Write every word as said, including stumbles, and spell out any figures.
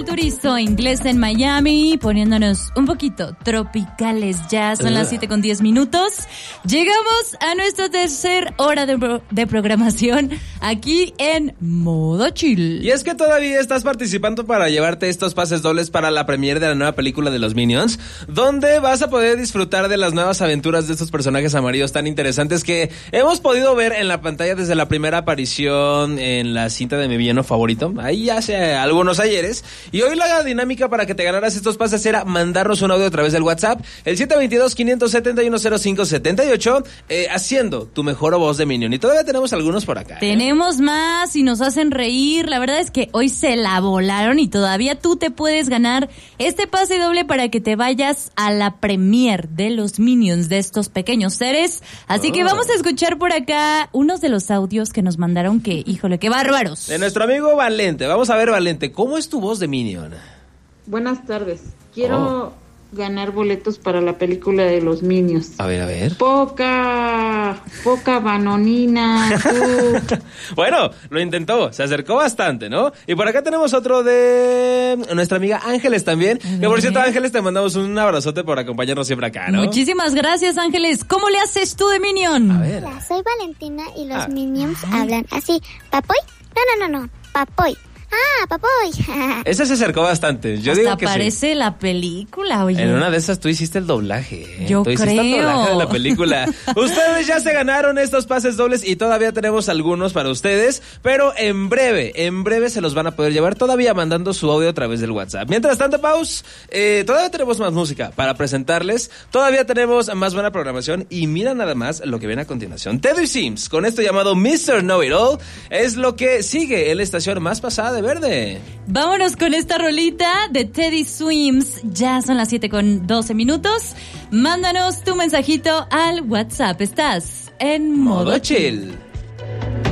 Futurizo, inglés en Miami, poniéndonos un poquito tropicales ya. Son uh. las siete con diez minutos. Llegamos a nuestra tercera hora de, pro- de programación aquí en Modo Chill. Y es que todavía estás participando para llevarte estos pases dobles para la premiere de la nueva película de los Minions, donde vas a poder disfrutar de las nuevas aventuras de estos personajes amarillos tan interesantes que hemos podido ver en la pantalla desde la primera aparición en la cinta de mi villano favorito, ahí hace algunos ayeres. Y hoy la dinámica para que te ganaras estos pases era mandarnos un audio a través del WhatsApp, el siete dos dos, cinco siete uno, cero cinco siete ocho, eh, haciendo tu mejor voz de Minion. Y todavía tenemos algunos por acá. ¿eh? Tenemos más y nos hacen reír. La verdad es que hoy se la volaron y todavía tú te puedes ganar este pase doble para que te vayas a la premier de los Minions, de estos pequeños seres. Así oh. que vamos a escuchar por acá unos de los audios que nos mandaron que, híjole, qué bárbaros. De nuestro amigo Valente. Vamos a ver, Valente, ¿cómo es tu voz de Minion? Buenas tardes. Quiero oh. ganar boletos para la película de los Minions. A ver, a ver. Poca, poca banonina. Uh. Bueno, lo intentó, se acercó bastante, ¿no? Y por acá tenemos otro de nuestra amiga Ángeles también. Que por cierto, Ángeles, te mandamos un abrazote por acompañarnos siempre acá, ¿no? Muchísimas gracias, Ángeles. ¿Cómo le haces tú de Minion? A ver. Hola, soy Valentina y los ah. Minions Ay. hablan así. ¿Papoy? No, no, no, no. Papoy. Ah, papoy. Ese se acercó bastante. Yo Hasta digo que parece sí. la película, oye. En una de esas tú hiciste el doblaje. ¿eh? Yo tú creo. hiciste el doblaje de la película. Ustedes ya se ganaron estos pases dobles y todavía tenemos algunos para ustedes, pero en breve, en breve se los van a poder llevar todavía mandando su audio a través del WhatsApp. Mientras tanto, Paus, eh, todavía tenemos más música para presentarles. Todavía tenemos más buena programación y mira nada más lo que viene a continuación. Teddy Sims, con esto llamado mister Know It All, es lo que sigue en la estación más pasada de verde. Vámonos con esta rolita de Teddy Swims. Ya son las siete con doce minutos. Mándanos tu mensajito al WhatsApp. Estás en Modo, Modo Chill.